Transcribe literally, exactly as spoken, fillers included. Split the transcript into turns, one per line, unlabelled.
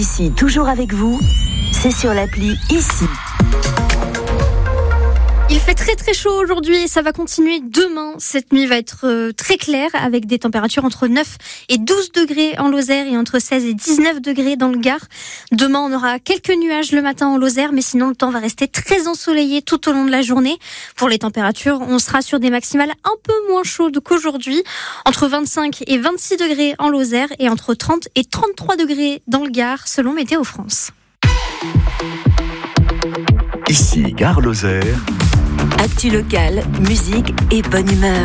Ici, toujours avec vous, c'est sur l'appli Ici.
Il fait très très chaud aujourd'hui et ça va continuer demain. Cette nuit va être euh, très claire avec des températures entre neuf et douze degrés en Lozère et entre seize et dix-neuf degrés dans le Gard. Demain, on aura quelques nuages le matin en Lozère, mais sinon le temps va rester très ensoleillé tout au long de la journée. Pour les températures, on sera sur des maximales un peu moins chaudes qu'aujourd'hui, entre vingt-cinq et vingt-six degrés en Lozère et entre trente et trente-trois degrés dans le Gard, selon Météo France.
Ici, Gare Lozère.
Actu locale, musique et bonne humeur.